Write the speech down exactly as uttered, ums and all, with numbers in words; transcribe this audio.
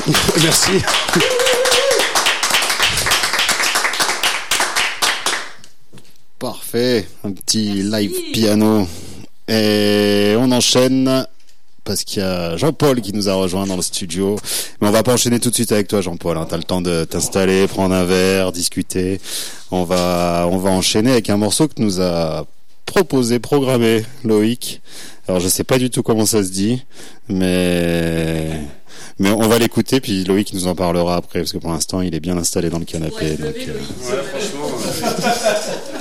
Merci. Parfait, un petit Merci. live piano. Et on enchaîne parce qu'il y a Jean-Paul qui nous a rejoint dans le studio. Mais on va pas enchaîner tout de suite avec toi, Jean-Paul. Hein. T'as le temps de t'installer, prendre un verre, discuter. On va, on va enchaîner avec un morceau que nous a proposé, programmé Loïc. Alors je sais pas du tout comment ça se dit, mais mais on va l'écouter puis Loïc nous en parlera après parce que pour l'instant il est bien installé dans le canapé. Ouais, donc, lever, euh... Loïc. Ouais, franchement. Euh...